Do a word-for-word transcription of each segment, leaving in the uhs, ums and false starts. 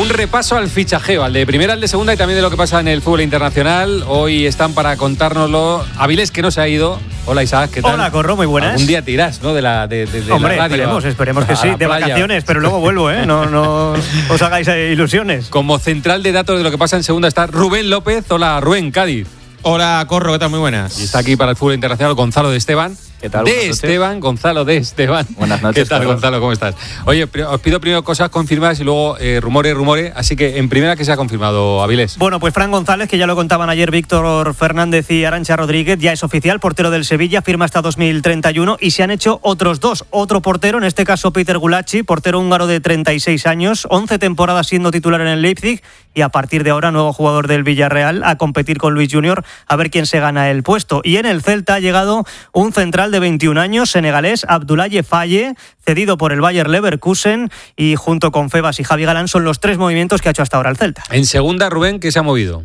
Un repaso al fichajeo, al de primera, al de segunda y también de lo que pasa en el fútbol internacional. Hoy están para contárnoslo Avilés, que no se ha ido. Hola Isaac, ¿qué tal? Hola Corro, muy buenas. Un día te irás, ¿no? De la, de, de, de Hombre, la radio. esperemos, esperemos que sí, de playa. Vacaciones, pero luego vuelvo, ¿eh? No, no os hagáis ilusiones. Como central de datos de lo que pasa en segunda está Rubén López. Hola Rubén, Cádiz. Hola Corro, ¿qué tal? Muy buenas. Y está aquí para el fútbol internacional Gonzalo de Esteban. ¿Qué tal? De Esteban, Gonzalo de Esteban. Buenas noches. ¿Qué tal, Carlos? Gonzalo? ¿Cómo estás? Oye, os pido primero cosas confirmadas y luego eh, rumores, rumores. Así que en primera, ¿qué se ha confirmado, Avilés? Bueno, pues Fran González, que ya lo contaban ayer Víctor Fernández y Arantxa Rodríguez, ya es oficial, portero del Sevilla, firma hasta dos mil treinta y uno y se han hecho otros dos. Otro portero, en este caso Peter Gulacsi, portero húngaro de treinta y seis años, once temporadas siendo titular en el Leipzig y a partir de ahora nuevo jugador del Villarreal a competir con Luis Junior a ver quién se gana el puesto. Y en el Celta ha llegado un central de veintiún años, senegalés, Abdoulaye Faye, cedido por el Bayer Leverkusen, y junto con Febas y Javi Galán son los tres movimientos que ha hecho hasta ahora el Celta. En segunda, Rubén, ¿qué se ha movido?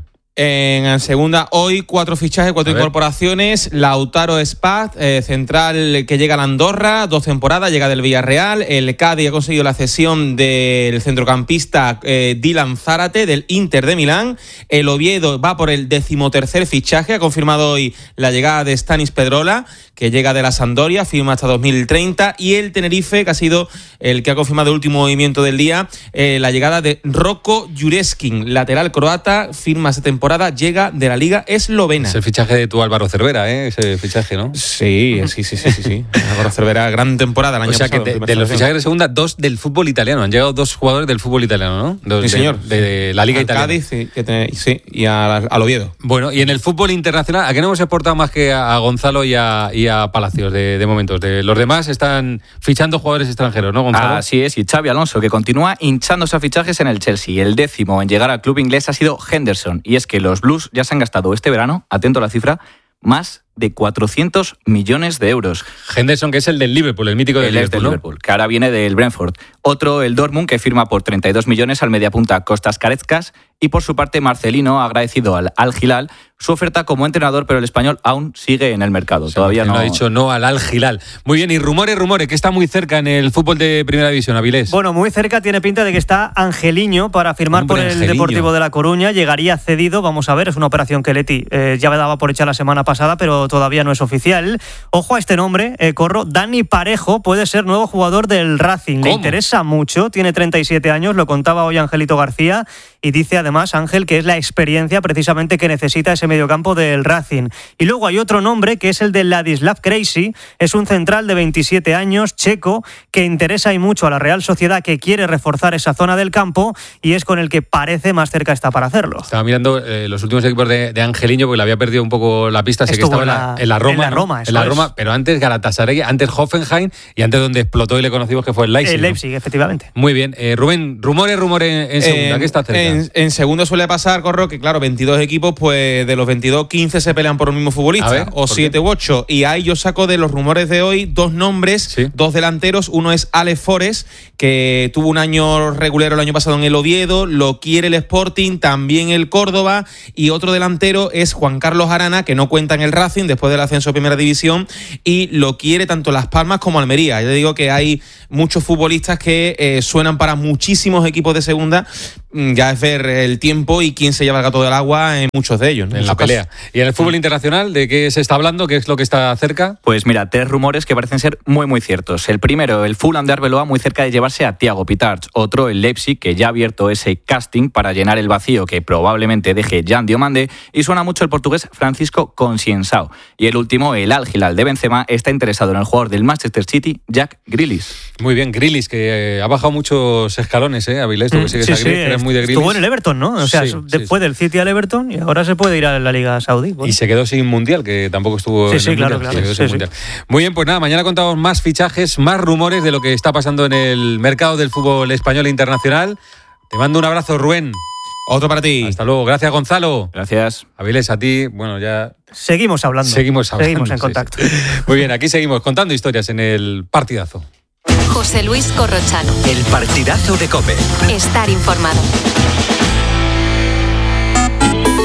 En segunda, hoy cuatro fichajes, cuatro incorporaciones. Lautaro Spaz, eh, central que llega a la Andorra, dos temporadas, llega del Villarreal. El Cádiz ha conseguido la cesión del centrocampista eh, Dylan Zárate del Inter de Milán. El Oviedo va por el decimotercer fichaje, ha confirmado hoy la llegada de Stanis Pedrola, que llega de la Sampdoria, firma hasta dos mil treinta. Y el Tenerife, que ha sido el que ha confirmado el último movimiento del día, eh, la llegada de Roko Jureskin, lateral croata, firma esta temporada. Llega de la Liga Eslovena. Es el fichaje de tu Álvaro Cervera, ¿eh? Ese fichaje, ¿no? Sí, sí, sí, sí, sí, sí. Álvaro Cervera, gran temporada el año pasado. O sea que de, de los fichajes de segunda, dos del fútbol italiano. Han llegado dos jugadores del fútbol italiano, ¿no? Dos, sí, señor. De, de, de la Liga al Italiana. Cádiz, sí, que te, sí y a, al Oviedo. Bueno, y en el fútbol internacional, ¿a qué no hemos exportado más que a, a Gonzalo y a, y a Palacios de, de momentos? De, los demás están fichando jugadores extranjeros, ¿no, Gonzalo? Así es, y Xavi Alonso, que continúa hinchándose a fichajes en el Chelsea. El décimo en llegar al club inglés ha sido Henderson, y es que los Blues ya se han gastado este verano, atento a la cifra, más de cuatrocientos millones de euros. Henderson, que es el del Liverpool, el mítico del el Liverpool, del ¿no? Liverpool, que ahora viene del Brentford. Otro, el Dortmund, que firma por treinta y dos millones al mediapunta Kostas Kareckas. Y por su parte, Marcelino ha agradecido al Al Hilal su oferta como entrenador, pero el español aún sigue en el mercado. Sí, Todavía no ha dicho no al Al Hilal. Muy bien, y rumores, rumores, que está muy cerca en el fútbol de Primera División, Avilés. Bueno, muy cerca tiene pinta de que está Angeliño para firmar Hombre, por el Angeliño. Deportivo de La Coruña. Llegaría cedido, vamos a ver, es una operación que Leti eh, ya me daba por hecha la semana pasada, pero todavía no es oficial. Ojo a este nombre, eh, Corro, Dani Parejo puede ser nuevo jugador del Racing. ¿Cómo? Le interesa mucho, tiene treinta y siete años, lo contaba hoy Angelito García, y dice además Ángel que es la experiencia precisamente que necesita ese mediocampo del Racing. Y luego hay otro nombre que es el de Ladislav Krejci, es un central de veintisiete años, checo, que interesa y mucho a la Real Sociedad, que quiere reforzar esa zona del campo y es con el que parece más cerca está para hacerlo. Estaba mirando eh, los últimos equipos de, de Angeliño porque le había perdido un poco la pista. Sé que Estuvo estaba en la, en la Roma. en la ¿no? Roma, en la eso Roma, es. pero antes Galatasaray, antes Hoffenheim y antes donde explotó y le conocimos que fue el Leipzig. El ¿no? Leipzig, efectivamente. Muy bien. Eh, Rubén, rumores, rumores en, en segunda. En- ¿Qué está cerca? En, en segunda suele pasar, Corro, que claro, veintidós equipos, pues de los veintidós, quince se pelean por un mismo futbolista. A ver, o ¿por siete u ocho. Y ahí yo saco de los rumores de hoy dos nombres, Sí. dos delanteros. Uno es Alex Forest, que tuvo un año regulero el año pasado en el Oviedo, lo quiere el Sporting, también el Córdoba. Y otro delantero es Juan Carlos Arana, que no cuenta en el Racing después del ascenso a Primera División, y lo quiere tanto Las Palmas como Almería. Yo digo que hay muchos futbolistas que eh, suenan para muchísimos equipos de segunda. Mm, Ya es ver el tiempo y quién se lleva el gato del agua en muchos de ellos, ¿no? En muchos la pelea. casos. ¿Y en el fútbol internacional de qué se está hablando? ¿Qué es lo que está cerca? Pues mira, tres rumores que parecen ser muy muy ciertos. El primero, el Fulham de Arbeloa muy cerca de llevarse a Thiago Pitarch. Otro, el Leipzig, que ya ha abierto ese casting para llenar el vacío que probablemente deje Jan Diomande. Y suena mucho el portugués Francisco Conscienzao. Y el último, el Al Hilal de Benzema, está interesado en el jugador del Manchester City, Jack Grealish. Muy bien, Grealish, que eh, ha bajado muchos escalones, ¿eh? Avilés, tú que sigues Sí, a sí, Grealish, eres muy de Grealish. estuvo en el Everton, ¿no? O sea, Sí, de- sí, fue sí. del City al Everton y ahora se puede ir a la Liga Saudí. Bueno. Y se quedó sin Mundial, que tampoco estuvo Sí, en sí, el claro, Mundial. claro. Se quedó Sí, sin sí. Mundial. Muy bien, pues nada, mañana contamos más fichajes, más rumores de lo que está pasando en el mercado del fútbol español e internacional. Te mando un abrazo, Rubén. Otro para ti. Hasta luego. Gracias, Gonzalo. Gracias. Avilés, a ti, bueno, ya Seguimos hablando. seguimos hablando. Seguimos en sí, contacto. sí. Muy bien, aquí seguimos contando historias en el partidazo. José Luis Corrochano. El partidazo de COPE. Estar informado.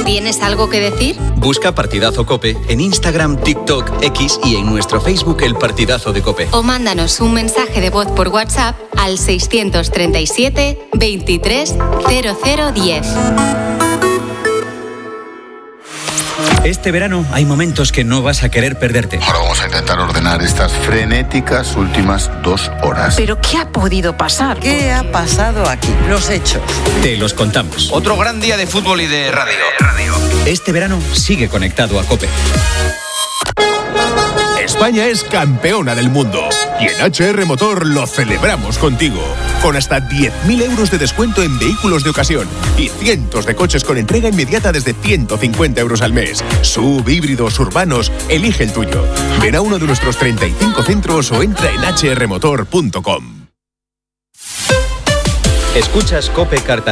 ¿Tienes algo que decir? Busca Partidazo COPE en Instagram, TikTok, X y en nuestro Facebook El Partidazo de COPE. O mándanos un mensaje de voz por WhatsApp al seiscientos treinta y siete, veintitrés, cero cero diez. Este verano hay momentos que no vas a querer perderte. Ahora vamos a intentar ordenar estas frenéticas últimas dos horas. ¿Pero qué ha podido pasar? ¿Qué ha pasado aquí? Los hechos. Te los contamos. Otro gran día de fútbol y de radio. Este verano sigue conectado a COPE. España es campeona del mundo y en H R Motor lo celebramos contigo. Con hasta diez mil euros de descuento en vehículos de ocasión y cientos de coches con entrega inmediata desde ciento cincuenta euros al mes. Sub, híbridos, urbanos, elige el tuyo. Ven a uno de nuestros treinta y cinco centros o entra en h r motor punto com. Escuchas COPE Carta.